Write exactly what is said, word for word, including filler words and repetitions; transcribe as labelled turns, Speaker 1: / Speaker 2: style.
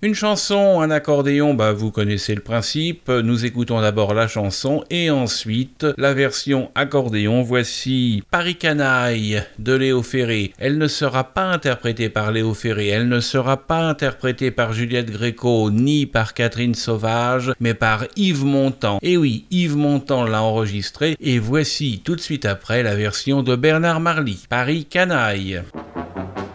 Speaker 1: Une chanson, un accordéon, bah vous connaissez le principe. Nous écoutons d'abord la chanson et ensuite la version accordéon. Voici Paris Canaille de Léo Ferré. Elle ne sera pas interprétée par Léo Ferré, elle ne sera pas interprétée par Juliette Gréco ni par Catherine Sauvage, mais par Yves Montand. Et oui, Yves Montand l'a enregistrée et voici tout de suite après la version de Bernard Marly. Paris Canaille.